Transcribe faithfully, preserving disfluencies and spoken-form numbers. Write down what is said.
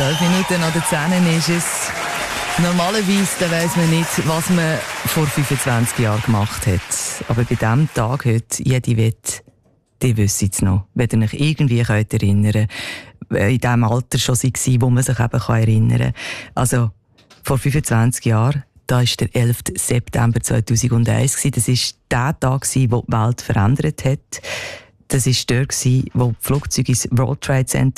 zwölf Minuten nach der zehn ist es. Normalerweise da weiss man nicht, was man vor fünfundzwanzig Jahren gemacht hat. Aber bei diesem Tag heute, jede Wette, die wissen es noch. Wenn ihr euch irgendwie könnt erinnern könnt, in dem Alter schon war, wo man sich eben erinnern kann. Also, vor fünfundzwanzig Jahren, da war der elfter September zweitausendeins. Das war der Tag, der die Welt verändert hat. Das war der, wo die Flugzeuge ins World Trade